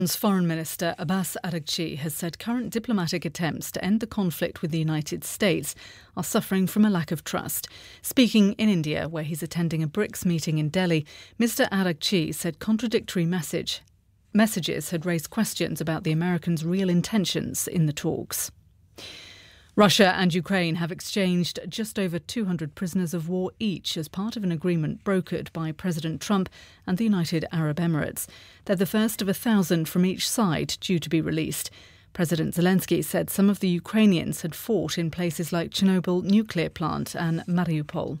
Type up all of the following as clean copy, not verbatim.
Foreign Minister Abbas Araghchi has said current diplomatic attempts to end the conflict with the United States are suffering from a lack of trust. Speaking in India, where he's attending a BRICS meeting in Delhi, Mr Araghchi said contradictory messages had raised questions about the Americans' real intentions in the talks. Russia and Ukraine have exchanged just over 200 prisoners of war each as part of an agreement brokered by President Trump and the United Arab Emirates. They're the first of 1,000 from each side due to be released. President Zelensky said some of the Ukrainians had fought in places like Chernobyl nuclear plant and Mariupol.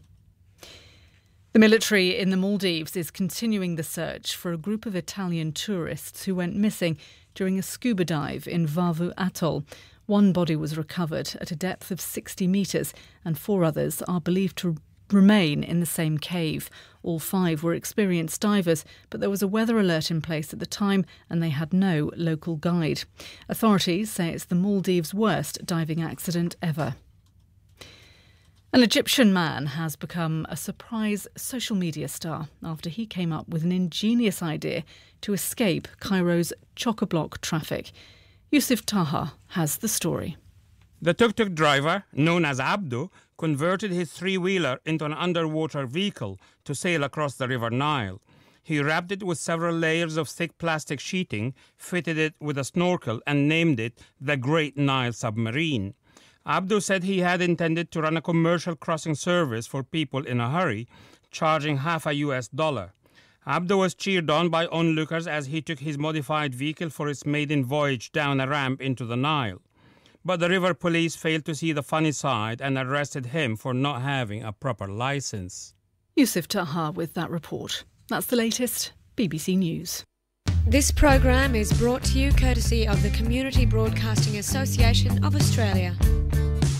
The military in the Maldives is continuing the search for a group of Italian tourists who went missing during a scuba dive in Vavu Atoll. One body was recovered at a depth of 60 metres and 4 others are believed to remain in the same cave. All 5 were experienced divers, but there was a weather alert in place at the time and they had no local guide. Authorities say it's the Maldives' worst diving accident ever. An Egyptian man has become a surprise social media star after he came up with an ingenious idea to escape Cairo's chock-a-block traffic. Yusuf Taha has the story. The tuk-tuk driver, known as Abdo, converted his three-wheeler into an underwater vehicle to sail across the River Nile. He wrapped it with several layers of thick plastic sheeting, fitted it with a snorkel and named it the Great Nile Submarine. Abdo said he had intended to run a commercial crossing service for people in a hurry, charging $50. Abdo was cheered on by onlookers as he took his modified vehicle for its maiden voyage down a ramp into the Nile. But the river police failed to see the funny side and arrested him for not having a proper licence. Yusuf Taha with that report. That's the latest. BBC News. This program is brought to you courtesy of the Community Broadcasting Association of Australia.